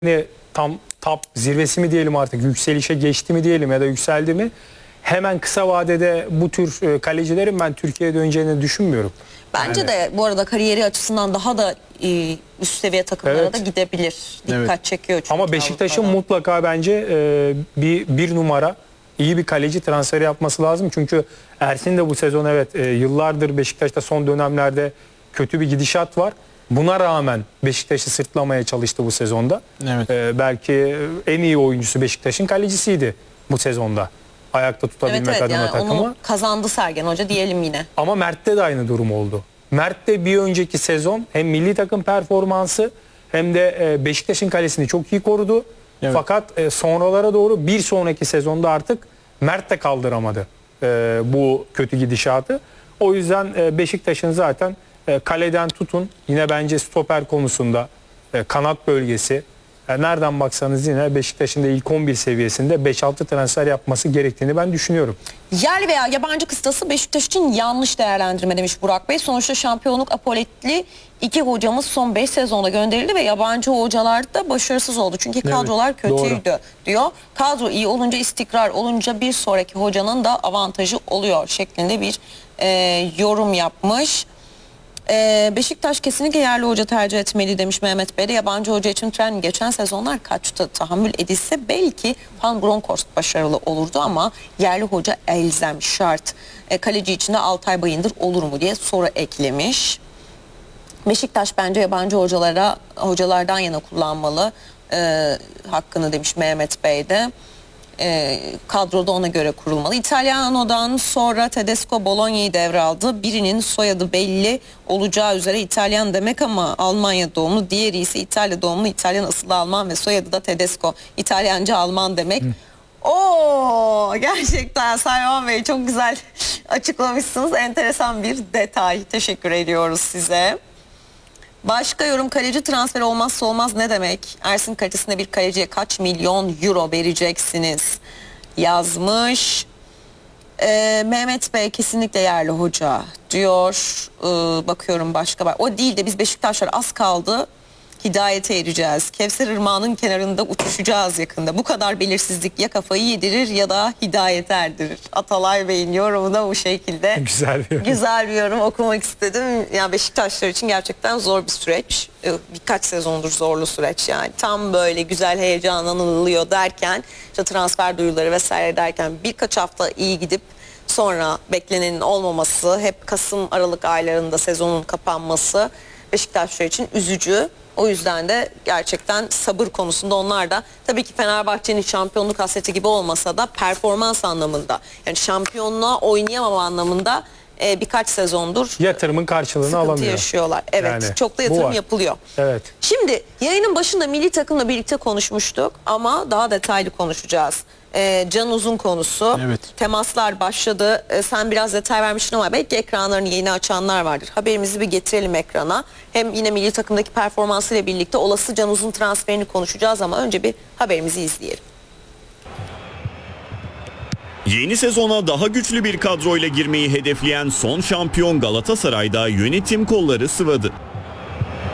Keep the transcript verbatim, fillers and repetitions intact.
ne tam top zirvesi mi diyelim artık, yükselişe geçti mi diyelim ya da yükseldi mi? Hemen kısa vadede bu tür kalecilerin ben Türkiye'ye döneceğini düşünmüyorum. Bence yani, de bu arada kariyeri açısından daha da e, üst seviye takımlara evet. da gidebilir. Dikkat evet. çekiyor çünkü. Ama Beşiktaş'ın mutlaka bence e, bir, bir numara iyi bir kaleci transferi yapması lazım. Çünkü Ersin de bu sezon evet e, yıllardır Beşiktaş'ta son dönemlerde kötü bir gidişat var. Buna rağmen Beşiktaş'ı sırtlamaya çalıştı bu sezonda. Evet. Ee, belki en iyi oyuncusu Beşiktaş'ın kalecisiydi bu sezonda. Ayakta tutabilmek evet, evet, adına yani takımı. Onu kazandı Sergen Hoca diyelim yine. Ama Mert'te de aynı durum oldu. Mert'te bir önceki sezon hem milli takım performansı hem de Beşiktaş'ın kalesini çok iyi korudu. Evet. Fakat sonralara doğru bir sonraki sezonda artık Mert de kaldıramadı bu kötü gidişatı. O yüzden Beşiktaş'ın zaten kaleden tutun yine bence stoper konusunda kanat bölgesi nereden baksanız yine Beşiktaş'ın da ilk on bir seviyesinde beş altı transfer yapması gerektiğini ben düşünüyorum. Yerli veya yabancı kıstası Beşiktaş için yanlış değerlendirme demiş Burak Bey. Sonuçta şampiyonluk apoletli iki hocamız son beş sezonda gönderildi ve yabancı hocalar da başarısız oldu. Çünkü kadrolar evet, kötüydü doğru. diyor. Kadro iyi olunca, istikrar olunca bir sonraki hocanın da avantajı oluyor şeklinde bir e, yorum yapmış. Ee, Beşiktaş kesinlikle yerli hoca tercih etmeli demiş Mehmet Bey de. Yabancı hoca için tren geçen sezonlar kaçta tahammül edilse belki Van Bronckhorst başarılı olurdu ama yerli hoca elzem şart. E, kaleci içinde Altay Bayındır olur mu diye soru eklemiş. Beşiktaş bence yabancı hocalara hocalardan yana kullanmalı e, hakkını demiş Mehmet Bey de. E, kadroda ona göre kurulmalı. İtalyano'dan sonra Tedesco Bologna'yı devraldı. Birinin soyadı belli olacağı üzere İtalyan demek ama Almanya doğumlu. Diğeri ise İtalya doğumlu, İtalyan asıllı Alman ve soyadı da Tedesco. İtalyanca Alman demek. Oo, gerçekten Sayman Bey çok güzel açıklamışsınız. Enteresan bir detay. Teşekkür ediyoruz size. Başka yorum, kaleci transferi olmazsa olmaz ne demek? Ersin kalitesinde bir kaleciye kaç milyon euro vereceksiniz? Yazmış. Ee, Mehmet Bey kesinlikle yerli hoca diyor. Ee, bakıyorum başka. O değil de biz Beşiktaşlar az kaldı. Hidayete ereceğiz. Kevser Irmağı'nın kenarında uçuşacağız yakında. Bu kadar belirsizlik ya kafayı yedirir ya da hidayet erdirir. Atalay Bey'in yorumu da bu şekilde. Güzel bir yorum. Güzel bir yorum okumak istedim. Yani Beşiktaşlar için gerçekten zor bir süreç. Birkaç sezondur zorlu süreç yani. Tam böyle güzel heyecanlanılıyor derken, işte transfer duyuları vesaire derken birkaç hafta iyi gidip sonra beklenenin olmaması, hep Kasım Aralık aylarında sezonun kapanması Beşiktaşlar için üzücü. O yüzden de gerçekten sabır konusunda onlar da tabii ki Fenerbahçe'nin şampiyonluk hasreti gibi olmasa da performans anlamında, yani şampiyonluğa oynayamama anlamında e, birkaç sezondur yatırımın karşılığını sıkıntı alamıyor. yaşıyorlar. Evet, yani, çok da yatırım yapılıyor. Evet. Şimdi yayının başında milli takımla birlikte konuşmuştuk ama daha detaylı konuşacağız. Ee, Can Uzun konusu. Evet. Temaslar başladı. Ee, sen biraz detay vermiştin ama belki ekranlarını yeni açanlar vardır. Haberimizi bir getirelim ekrana. Hem yine milli takımdaki performansıyla birlikte olası Can Uzun transferini konuşacağız ama önce bir haberimizi izleyelim. Yeni sezona daha güçlü bir kadroyla girmeyi hedefleyen son şampiyon Galatasaray'da yönetim kolları sıvadı.